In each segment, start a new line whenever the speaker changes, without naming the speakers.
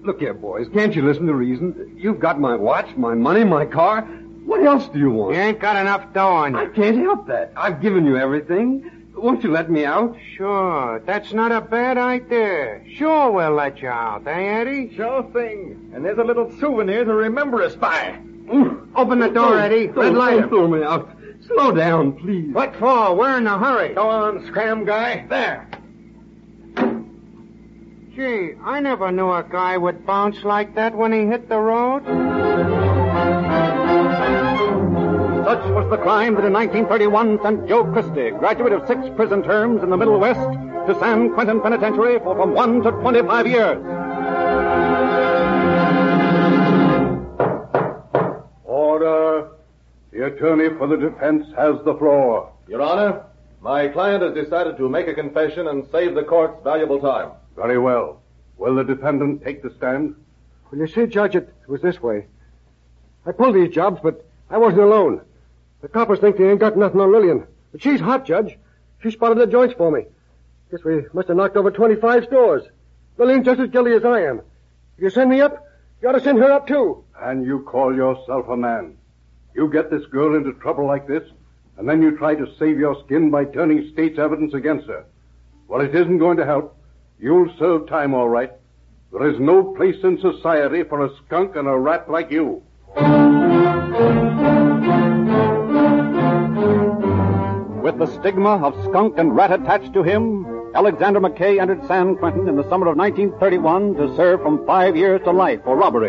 Look here, boys. Can't you listen to reason? You've got my watch, my money, my car. What else do you want?
You ain't got enough dough on you.
I can't help that. I've given you everything. Won't you let me out?
Sure. That's not a bad idea. Sure, we'll let you out, eh, Eddie?
Sure thing. And there's a little souvenir to remember us by.
Open the door, Eddie. Red light.
Don't throw me out. Slow down, please.
What for? We're in a hurry.
Go on, scram guy. There.
Gee, I never knew a guy would bounce like that when he hit the road.
Such was the crime that in 1931 sent Joe Christie, graduate of 6 prison terms in the Middle West, to San Quentin Penitentiary for from 1 to 25 years.
Order. The attorney for the defense has the floor.
Your Honor, my client has decided to make a confession and save the court's valuable time.
Very well. Will the defendant take the stand?
Well, you see, Judge, it was this way. I pulled these jobs, but I wasn't alone. The coppers think they ain't got nothing on Lillian. But she's hot, Judge. She spotted the joints for me. Guess we must have knocked over 25 stores. Lillian's just as guilty as I am. If you send me up, you ought to send her up, too.
And you call yourself a man. You get this girl into trouble like this, and then you try to save your skin by turning state's evidence against her. Well, it isn't going to help. You'll serve time, all right. There is no place in society for a skunk and a rat like you.
With the stigma of skunk and rat attached to him, Alexander McKay entered San Quentin in the summer of 1931 to serve from 5 years to life for robbery.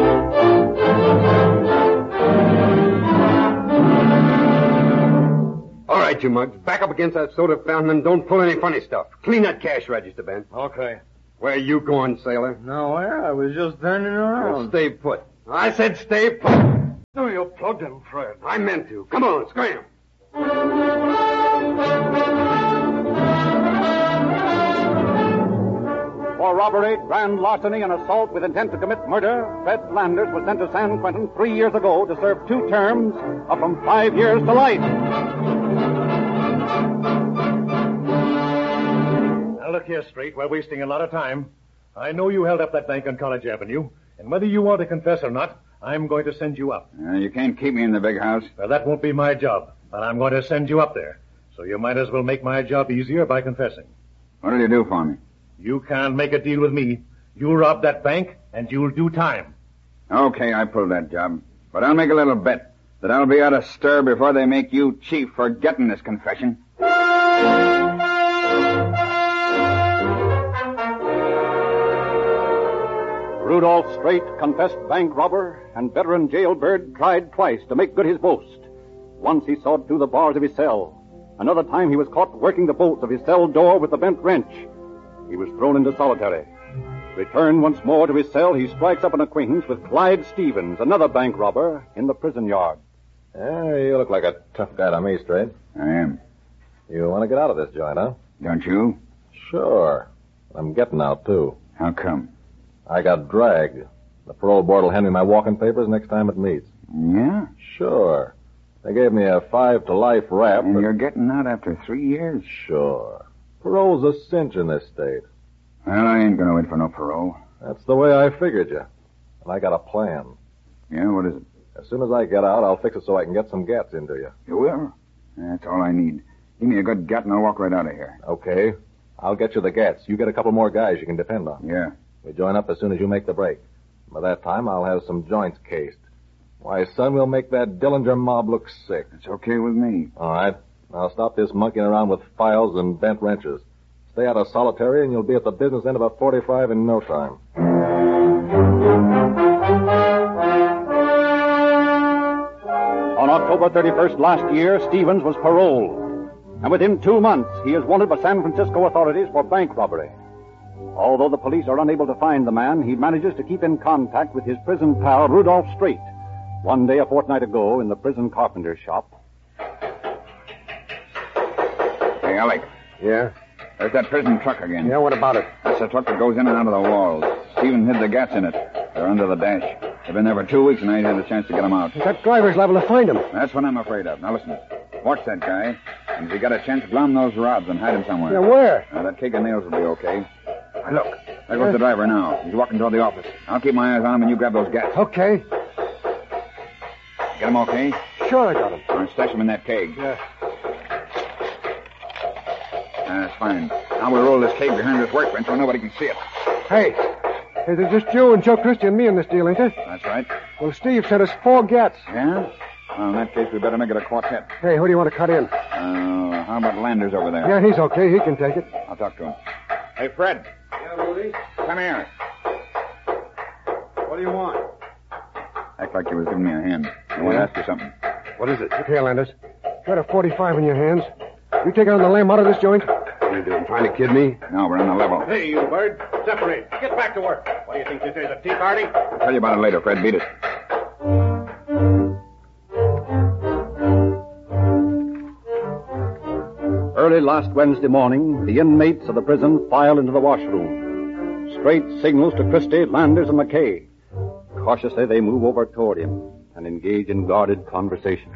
All right, you mugs. Back up against that soda fountain and don't pull any funny stuff. Clean that cash register, Ben.
Okay.
Where you going, sailor?
Nowhere. I was just turning
Well,
around.
stay put. I said stay put.
No, you plugged him, Fred.
I meant to. Come on, scram.
For robbery, grand larceny, and assault with intent to commit murder, Fred Flanders was sent to San Quentin 3 years ago to serve 2 terms of from 5 years to life.
Now, look here, Straight. We're wasting a lot of time. I know you held up that bank on College Avenue, and whether you want to confess or not, I'm going to send you up.
You can't keep me in the big house.
Well, that won't be my job, but I'm going to send you up there. So you might as well make my job easier by confessing.
What'll you do for me?
You can't make a deal with me. You rob that bank, and you'll do time.
Okay, I pulled that job. But I'll make a little bet that I'll be out of stir before they make you chief for getting this confession.
Rudolph Straight, confessed bank robber, and veteran jailbird, tried twice to make good his boast. Once he sawed through the bars of his cell. Another time he was caught working the bolts of his cell door with a bent wrench. He was thrown into solitary. Returned once more to his cell, he strikes up an acquaintance with Clyde Stevens, another bank robber, in the prison yard.
Yeah, you look like a tough guy to me, Straight.
I am.
You want to get out of this joint, huh?
Don't you?
Sure. I'm getting out, too.
How come?
I got dragged. The parole board will hand me my walking papers next time it meets.
Yeah?
Sure. They gave me a 5 to life rap.
And you're getting out after 3 years?
Sure. Parole's a cinch in this state.
Well, I ain't gonna wait for no parole.
That's the way I figured you. And I got a plan.
Yeah, what is it?
As soon as I get out, I'll fix it so I can get some gats into you.
You will? That's all I need. Give me a good gat and I'll walk right out of here.
Okay. I'll get you the gats. You get a couple more guys you can depend on.
Yeah.
We join up as soon as you make the break. By that time, I'll have some joints cased. Why, son, we'll make that Dillinger mob look sick.
It's okay with me.
All right. Now stop this monkeying around with files and bent wrenches. Stay out of solitary, and you'll be at the business end of a 45 in no time.
On October 31st last year, Stevens was paroled. And within 2 months, he is wanted by San Francisco authorities for bank robbery. Although the police are unable to find the man, he manages to keep in contact with his prison pal, Rudolph Straight. One day a fortnight ago, in the prison carpenter's shop.
Hey, Alec.
Yeah?
There's that prison truck again.
Yeah, what about it?
That's the truck that goes in and out of the walls. Steven hid the gats in it. They're under the dash. They've been there for 2 weeks, and I ain't had a chance to get them out.
That driver's liable to find him.
That's what I'm afraid of. Now, listen. Watch that guy. And if you got a chance, glom those rods and hide him somewhere.
Yeah, where?
Now, that cake of nails will be okay. Now, look. There goes the driver now. He's walking toward the office. I'll keep my eyes on him and you grab those gas.
Okay.
Get him okay?
Sure, I got him.
All right, stash him in that keg.
Yeah.
That's fine. Now we'll roll this keg behind this workbench so nobody can see it.
Hey, there's just you and Joe Christie and me in this deal, ain't there?
That's right.
Well, Steve sent us 4 gats.
Yeah? Well, in that case, we better make it a quartet.
Hey, who do you want to cut in?
How about Landers over there?
Yeah, he's okay. He can take it.
I'll talk to him. Hey, Fred.
Yeah, Rudy?
Come here.
What do you want?
Act like you was giving me a hand. I want to ask you something.
What is it?
Look here, Landers. You got a 45 in your hands. You taking on the lamb out of this joint?
What are you doing? Trying to kid me?
No, we're on the level.
Hey, you bird. Separate. Get back to work. What do you think this is, a tea party?
I'll tell you about it later, Fred. Beat it.
Early last Wednesday morning, the inmates of the prison filed into the washroom. Straight signals to Christie, Landers, and McKay. Cautiously, they move over toward him and engage in guarded conversation.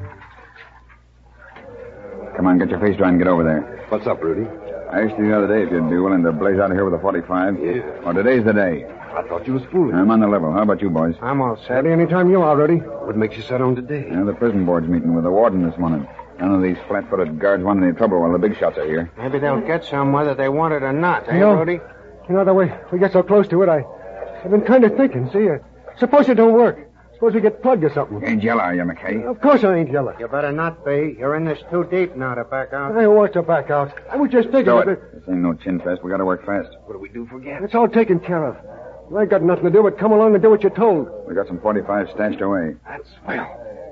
Come on, get your face dry and get over there.
What's up, Rudy?
I asked you the other day if you'd be willing to blaze out of here with a 45.
Yeah.
Well, today's the day.
I thought you was fooling.
I'm on the level. How about you, boys?
I'm all set. Ready anytime you are, Rudy.
What makes you set on today?
Yeah, the prison board's meeting with the warden this morning. None of these flat-footed guards want any trouble while the big shots are here.
Maybe they'll get some whether they want it or not, eh,
You know-
Rudy?
You know, the way we get so close to it, I've been kind of thinking, see, suppose it don't work. Suppose we get plugged or something.
You ain't yellow, are you, McKay?
Of course I ain't yellow.
You better not be. You're in this too deep now to back out.
I want to back out. I was just thinking
Go
of
it.
it.
This ain't no chin fest. We gotta work fast.
What do we do for gas?
It's all taken care of. You ain't got nothing to do but come along and do what you're told.
We got some 45 stashed away.
That's swell.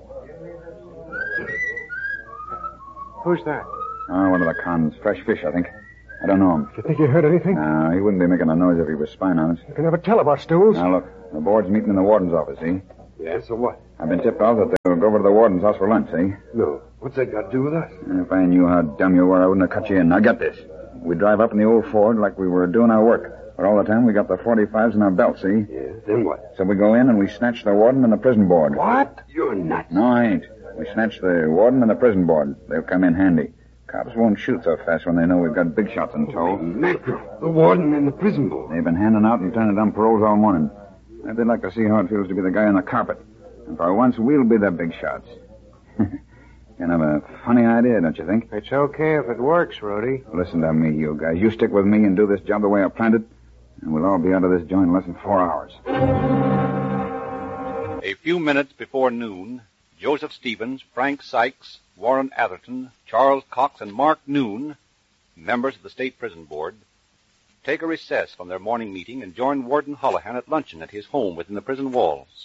Who's that?
Oh, one of the cons. Fresh fish, I think. I don't know him.
You think you heard anything?
No, he wouldn't be making a noise if he was spying on us.
You can never tell about stools.
Now, look. The board's meeting in the warden's office, see?
Yeah, so what?
I've been tipped off that they'll go over to the warden's house for lunch, see?
No. What's that got to do with us?
If I knew how dumb you were, I wouldn't have cut you in. Now, get this. We drive up in the old Ford like we were doing our work. But all the time, we got the 45s in our belt, see?
Yeah, then what?
So we go in and we snatch the warden and the prison board.
What? You're nuts.
No, I ain't. We snatch the warden and the prison board. They'll come in handy. Cops won't shoot so fast when they know we've got big shots in tow.
Mackerel. The warden and the prison board.
They've been handing out and turning down paroles all morning. They'd like to see how it feels to be the guy on the carpet. And for once, we'll be the big shots. Kind of a funny idea, don't you think?
It's okay if it works, Rudy.
Listen to me, you guys. You stick with me and do this job the way I planned it, and we'll all be out of this joint in less than 4 hours.
A few minutes before noon, Joseph Stevens, Frank Sykes, Warren Atherton, Charles Cox, and Mark Noon, members of the State Prison Board, take a recess from their morning meeting and join Warden Holohan at luncheon at his home within the prison walls.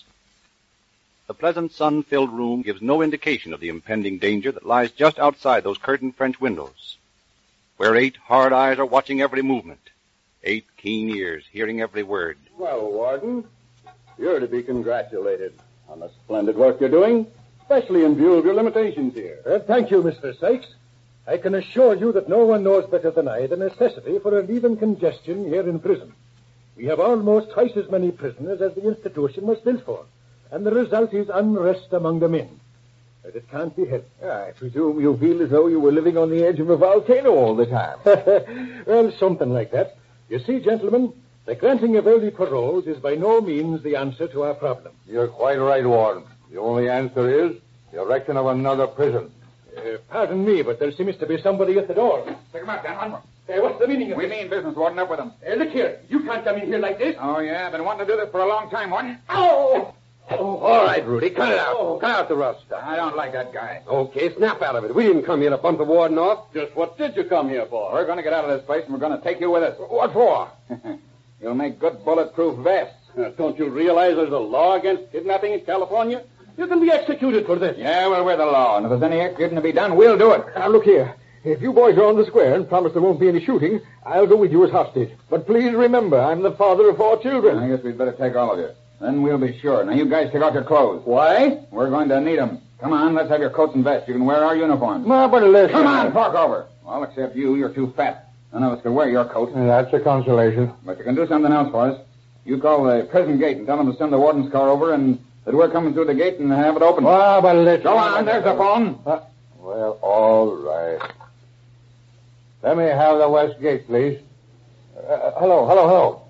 The pleasant sun-filled room gives no indication of the impending danger that lies just outside those curtained French windows, where 8 hard eyes are watching every movement, 8 keen ears hearing every word.
Well, Warden, you're to be congratulated on the splendid work you're doing, especially in view of your limitations here.
Thank you, Mr. Sykes. I can assure you that no one knows better than I the necessity for relieving congestion here in prison. We have almost twice as many prisoners as the institution was built for, and the result is unrest among the men. But it can't be helped.
I presume you feel as though you were living on the edge of a volcano all the time.
Well, something like that. You see, gentlemen, the granting of early paroles is by no means the answer to our problem.
You're quite right, Warden. The only answer is the erection of another prison.
Pardon me, but there seems to be somebody at the door.
Take him out, Dan.
What's the meaning of
We
this?
mean business, Warden. Up with him.
Look here. You can't come in here like this.
Oh, yeah? I've been wanting to do this for a long time, Warden.
Oh!
All right, Rudy. Cut it out. Cut out the rough stuff.
I don't like that guy.
Okay, snap out of it. We didn't come here to bump the warden off.
Just what did you come here for?
We're going to get out of this place, and we're going to take you with us.
What for?
You'll make good bulletproof vests.
Don't you realize there's a law against kidnapping in California? You can be executed for this.
Yeah, well, we're the law, and if there's any executing to be done, we'll do it.
Now, look here. If you boys are on the square and promise there won't be any shooting, I'll go with you as hostage. But please remember, I'm the father of 4 children.
I guess we'd better take all of you. Then we'll be sure. Now, you guys take off your clothes.
Why?
We're going to need them. Come on, let's have your coats and vests. You can wear our uniforms.
No, but listen.
Come on, talk over. Well, except you. You're too fat. None of us can wear your coat.
That's a consolation.
But you can do something else for us. You call the prison gate and tell them to send the warden's car over and that we're coming through the gate and have it open.
Well, but listen.
Go on, there's the phone.
Well, all right. Let me have the west gate, please.
Hello.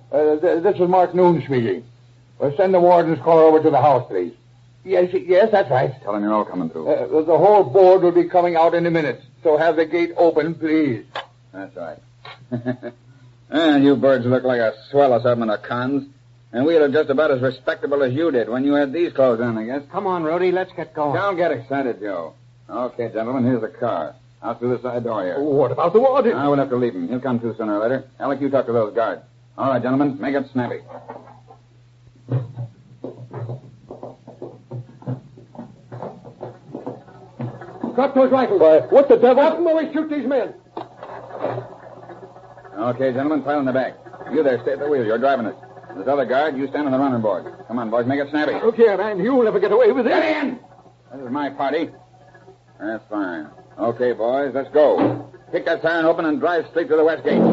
This is Mark Noon speaking. Well, send the warden's caller over to the house, please. Yes, that's right.
Tell him you're all coming through.
The whole board will be coming out in a minute, so have the gate open, please.
That's right. And you birds look like a swell assortment of cons. And we look just about as respectable as you did when you had these clothes on, I guess.
Come on, Rhodey, let's get going.
Don't get excited, Joe. Okay, gentlemen, here's the car. Out through the side door here.
What about the warden?
I will have to leave him. He'll come through sooner or later. Alec, you talk to those guards. All right, gentlemen, make it snappy.
Drop those rifles.
What the devil?
Drop them or we shoot these men.
Okay, gentlemen, pile in the back. You there, stay at the wheel. You're driving it. This other guard, you stand on the running board. Come on, boys, make it snappy.
Okay, man, you'll never get away with it.
Get in! This is my party. That's fine. Okay, boys, let's go. Kick that siren open and drive straight to the west gate.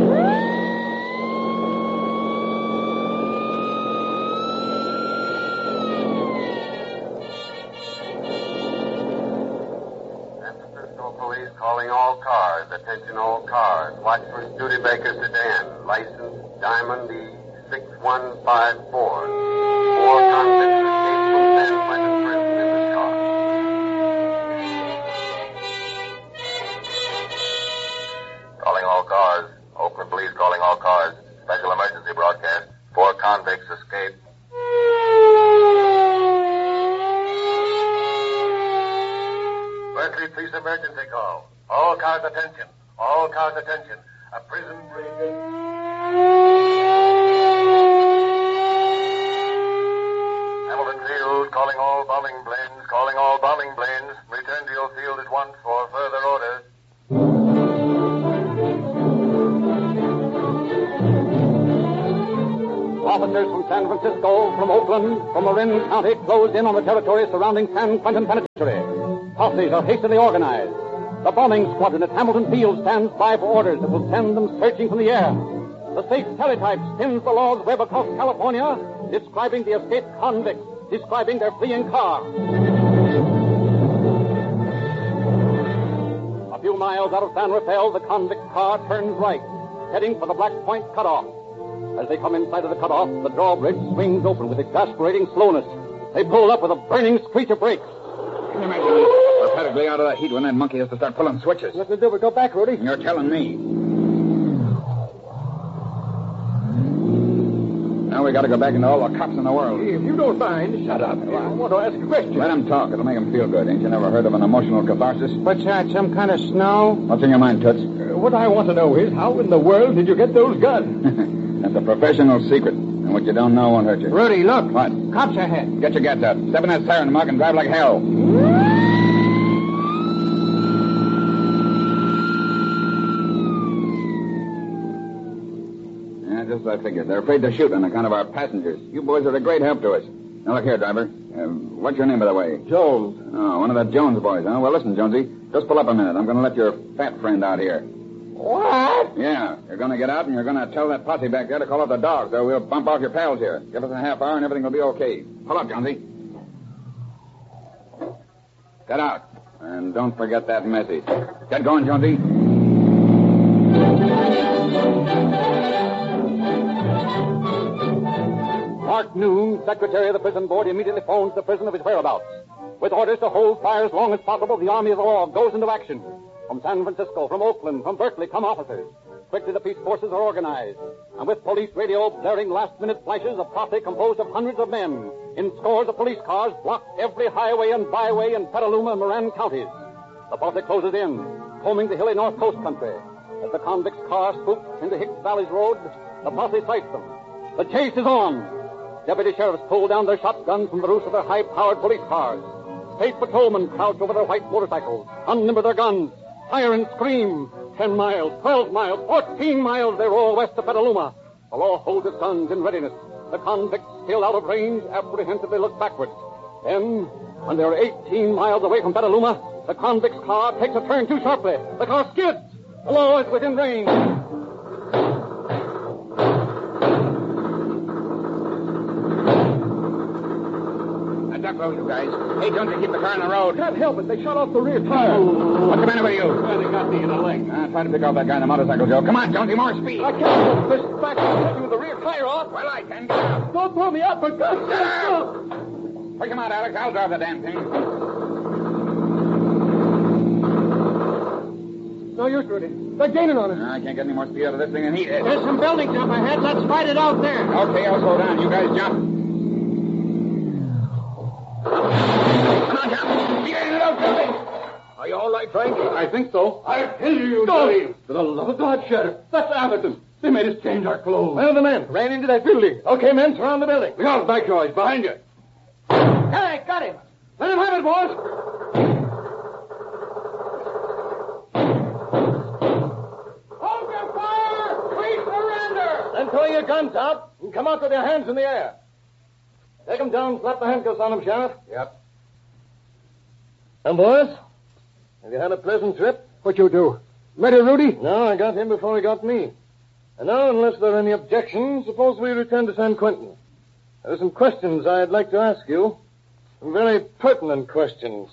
Police calling all cars. Attention all cars. Watch for Studebaker sedan. License Diamond E6154. 4 convicts escaped from San Quentin prison in this car. Calling all cars. Oakland Police calling all cars. Special emergency broadcast. 4 convicts escaped. Berkeley Police emergency call. All cars attention. All cars attention. A prison break. Hamilton Field calling all bombing planes. Calling all bombing planes. Return to your field at once for further orders.
Officers from San Francisco, from Oakland, from Marin County closed in on the territory surrounding San Quentin Penitentiary. Posses are hastily organized. The bombing squadron at Hamilton Field stands by for orders that will send them searching from the air. The state teletype spins the law's web across California, describing the escaped convicts, describing their fleeing car. A few miles out of San Rafael, the convict car turns right, heading for the Black Point cutoff. As they come inside of the cutoff, the drawbridge swings open with exasperating slowness. They pull up with a burning screech of brakes.
Can you imagine? We're practically out of the heat when that monkey has to start pulling switches.
Nothing to do but go back, Rudy.
You're telling me. Now we got to go back into all the cops in the world.
If you don't mind, shut up. I want to ask a question.
Let him talk. It'll make him feel good. Ain't you never heard of an emotional catharsis?
What's that, some kind of snow?
What's in your mind, Toots?
What I want to know is, how in the world did you get those guns?
That's a professional secret. And what you don't know won't hurt you.
Rudy, look.
What?
Cops ahead.
Get your gats out. Step in that siren mark and drive like hell. Yeah, just as I figured. They're afraid to shoot on account of our passengers. You boys are a great help to us. Now, look here, driver. What's your name, by the way?
Jones.
Oh, one of the Jones boys, huh? Well, listen, Jonesy. Just pull up a minute. I'm going to let your fat friend out here.
What?
Yeah, you're going to get out and you're going to tell that posse back there to call up the dogs, or we'll bump off your pals here. Give us a half hour and everything will be okay. Pull up, Jonesy. Get out. And don't forget that message. Get going, Jonesy.
Mark Noon, secretary of the prison board, immediately phones the prison of his whereabouts. With orders to hold fire as long as possible, the Army of the Law goes into action. From San Francisco, from Oakland, from Berkeley come officers. Quickly the peace forces are organized. And with police radio blaring last-minute flashes, a posse composed of hundreds of men in scores of police cars block every highway and byway in Petaluma and Marin counties. The posse closes in, combing the hilly north coast country. As the convict's car swoops into Hicks Valley's road, the posse sights them. The chase is on. Deputy sheriffs pull down their shotguns from the roofs of their high-powered police cars. State patrolmen crouch over their white motorcycles, unlimber their guns, fire and scream. 10 miles, 12 miles, 14 miles they roll west of Petaluma. The law holds its guns in readiness. The convicts, still out of range, apprehensively look backward. Then, when they're 18 miles away from Petaluma, the convict's car takes a turn too sharply. The car skids. The law is within range.
Back road, you guys. Hey, don't you keep the car on the road.
Can't help it. They shot off the rear tire.
What's the matter with you?
They got me in the leg.
Try to pick off that guy on the motorcycle, Joe. Come on, Jonesy, more speed.
I can't. This back is with the rear tire off.
Well, I can. Get out.
Don't throw me out, but God, stop.
Push him out, Alex. I'll drive the damn thing.
No use, Rudy. They're gaining on us.
I can't get any more speed out of this thing than he is.
There's some buildings up ahead. Let's fight it out there.
Okay, I'll slow down. You guys jump. Come on, jump. You ain't it out, Jonesy.
Are you all right, Frank?
I think so. I'll kill you,
Don't.
For the love of God, Sheriff. That's Atherton. They made us change our clothes.
Well, the men ran into that building. Okay, men, surround the building.
Look out, Bagshaw. He's behind you.
Hey, got him.
Let him have it, boys.
Hold your fire. We surrender.
Then throw your guns out and come out with your hands in the air. Take them down, slap the handcuffs on them, Sheriff.
Yep.
And, boys, have you had a pleasant trip?
What you do? Met Rudy?
No, I got him before he got me. And now, unless there are any objections, suppose we return to San Quentin. There are some questions I'd like to ask you. Some very pertinent questions.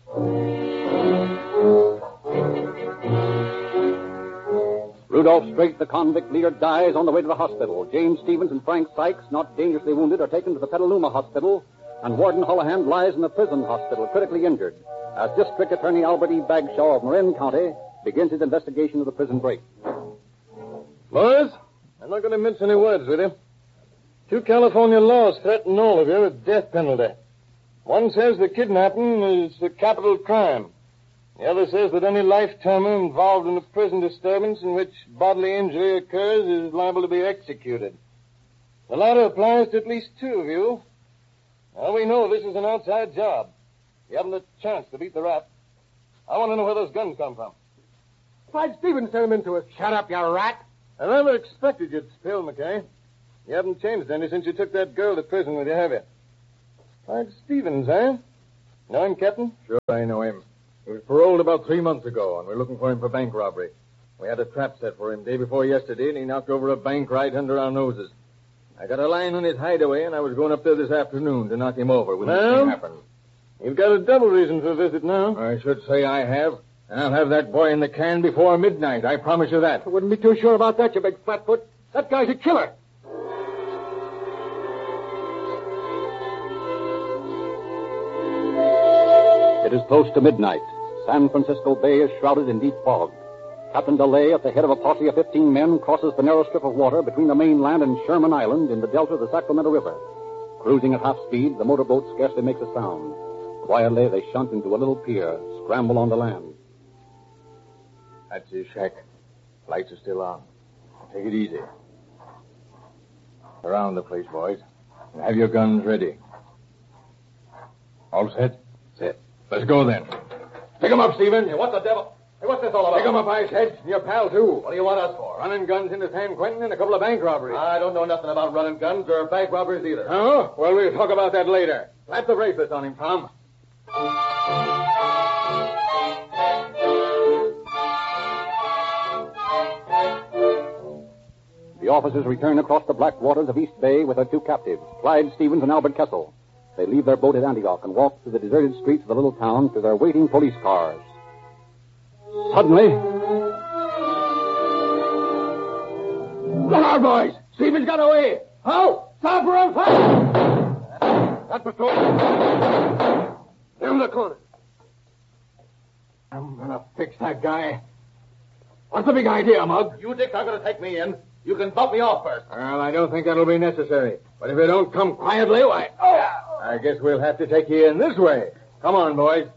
Rudolph Strait, the convict leader, dies on the way to the hospital. James Stevens and Frank Sykes, not dangerously wounded, are taken to the Petaluma Hospital, and Warden Hullahan lies in the prison hospital, critically injured, as District Attorney Albert E. Bagshaw of Marin County begins his investigation of the prison break.
Boys, I'm not going to mince any words with you. 2 California laws threaten all of you with death penalty. One says the kidnapping is a capital crime. The other says that any life termer involved in a prison disturbance in which bodily injury occurs is liable to be executed. The latter applies to at least 2 of you. Now, we know this is an outside job. You haven't a chance to beat the rap. I want to know where those guns come from.
Clyde Stevens sent them into us.
Shut up, you rat.
I never expected you'd spill, McKay. You haven't changed any since you took that girl to prison with you, have you? Clyde Stevens, eh? Know him, Captain?
Sure, I know him. He was paroled about 3 months ago, and we're looking for him for bank robbery. We had a trap set for him day before yesterday, and he knocked over a bank right under our noses. I got a line on his hideaway, and I was going up there this afternoon to knock him over when this thing happened.
You've got a double reason for a visit now.
I should say I have. And I'll have that boy in the can before midnight. I promise you that.
I wouldn't be too sure about that, you big flatfoot. That guy's a killer.
It is close to midnight. San Francisco Bay is shrouded in deep fog. Captain DeLay, at the head of a posse of 15 men, crosses the narrow strip of water between the mainland and Sherman Island in the delta of the Sacramento River. Cruising at half speed, the motorboat scarcely makes a sound. Quietly, they shunt into a little pier, scramble on the land.
That's his shack. Lights are still on. Take it easy. Around the place, boys. And have your guns ready. All set?
Set.
Let's go then.
Pick him up, Stephen. Hey, what the devil? Hey, what's this all about?
Pick him up, Icehead. And your pal, too.
What do you want us for?
Running guns into San Quentin and a couple of bank robberies.
I don't know nothing about running guns or bank robberies either.
Oh? Well, we'll talk about that later. Slap the bracelets on him, Tom.
The officers return across the black waters of East Bay with their 2 captives, Clyde Stevens and Albert Kessel. They leave their boat at Antioch and walk through the deserted streets of the little town to their waiting police cars. Suddenly...
Look out, boys! Stevens got away! How? Stop or I'll fire!
That patrol. In the corner.
I'm gonna fix that guy. What's the big idea, Mug? You dicks are gonna take me in. You can bump me off first.
Well, I don't think that'll be necessary. But if you don't come
Quietly, why? Oh!
I guess we'll have to take you in this way. Come on, boys.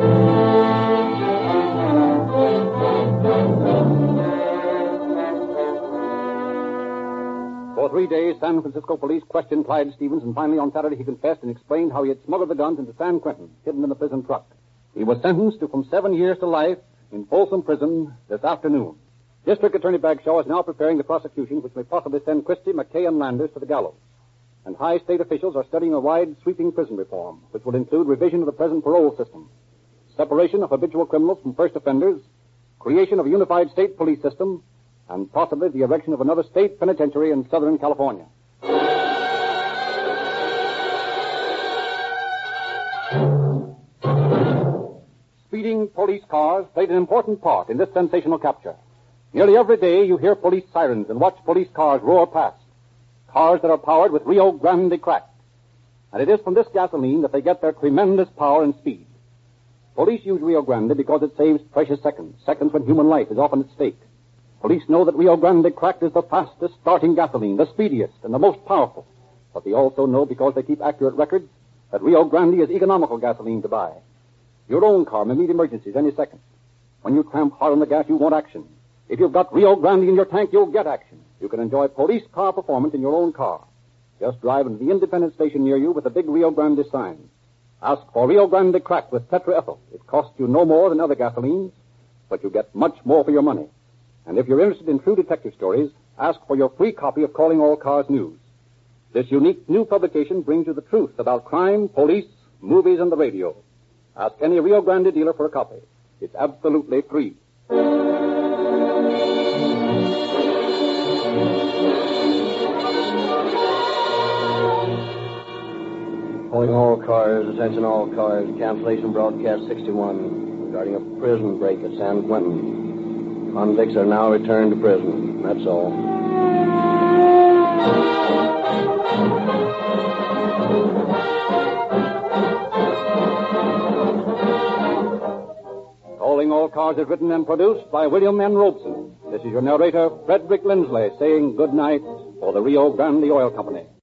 For 3 days, San Francisco police questioned Clyde Stevens, and finally on Saturday he confessed and explained how he had smuggled the guns into San Quentin, hidden in the prison truck. He was sentenced to from 7 years to life in Folsom Prison this afternoon. District Attorney Bagshaw is now preparing the prosecution which may possibly send Christie, McKay, and Landers to the gallows. And high state officials are studying a wide, sweeping prison reform, which will include revision of the present parole system, separation of habitual criminals from first offenders, creation of a unified state police system, and possibly the erection of another state penitentiary in Southern California. police cars played an important part in this sensational capture. Nearly every day you hear police sirens and watch police cars roar past. Cars that are powered with Rio Grande crack. And it is from this gasoline that they get their tremendous power and speed. Police use Rio Grande because it saves precious seconds when human life is often at stake. Police know that Rio Grande cracked is the fastest starting gasoline, the speediest, and the most powerful. But they also know, because they keep accurate records, that Rio Grande is economical gasoline to buy. Your own car may meet emergencies any second. When you tramp hard on the gas, you want action. If you've got Rio Grande in your tank, you'll get action. You can enjoy police car performance in your own car. Just drive into the independent station near you with a big Rio Grande sign. Ask for Rio Grande cracked with tetraethyl. It costs you no more than other gasolines, but you get much more for your money. And if you're interested in true detective stories, ask for your free copy of Calling All Cars News. This unique new publication brings you the truth about crime, police, movies, and the radio. Ask any Rio Grande dealer for a copy. It's absolutely free.
Calling all cars, attention all cars, cancellation broadcast 61 regarding a prison break at San Quentin. Convicts are now returned to prison. That's all.
Calling All Cars is written and produced by William N. Robeson. This is your narrator, Frederick Lindsley, saying good night for the Rio Grande Oil Company.